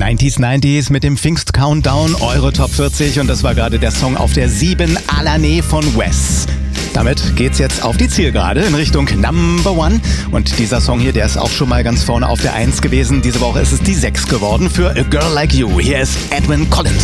90s mit dem Pfingst Countdown, eure Top 40 und das war gerade der Song auf der 7, Alané von Wes. Damit geht's jetzt auf die Zielgerade in Richtung Number One. Und dieser Song hier, der ist auch schon mal ganz vorne auf der 1 gewesen. Diese Woche ist es die 6 geworden für A Girl Like You. Hier ist Edwyn Collins.